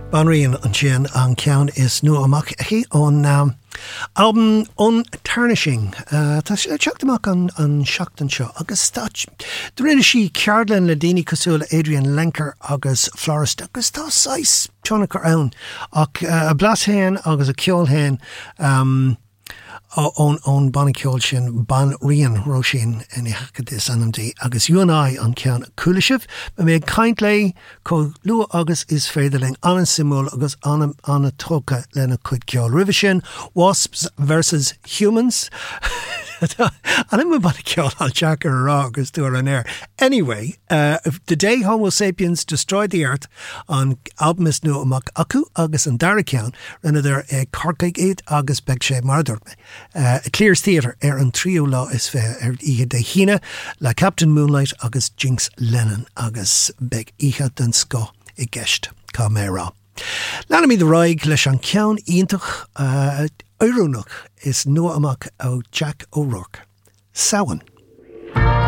Banríon an sin an ceann is nua amach hí ón album Untarnishing. Tá teacht amach an seachtain seo agus tá de rinne sí ceardlann le daoine cosúla Adrian Lenker agus Florist agus tá sais teannachar ann ach a blas héin agus a ceol héin ón banna ceol sin Banríon Roisin in is anamdí agus you and I an ceann cúlaisih ba mé caint lei có lua agus is féidir ling an simú agus anna tóca lena chuid ceol rih sin Wasps versus Humans. And I'm about to kill Al Jack or Agus to an air. Anyway, the day Homo sapiens destroyed the earth on album is nu amach aku agus an Darakian, another Corkagate agus Begshe Mardorme. Clears Theatre an trio law is fair ihe de Hina, la Captain Moonlight agus Jinx Lennon agus Beg ihe den Sko I gest Camera. Lana mi the Raig leis an ceann iontach Eurunach is nua amach ó Jack O'Rourke. Samhain.